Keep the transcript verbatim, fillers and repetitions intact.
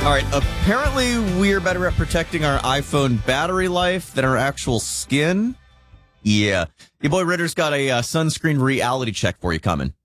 All right, apparently we're better at protecting our iPhone battery life than our actual skin. Yeah. Your boy Ritter's got a uh, sunscreen reality check for you coming.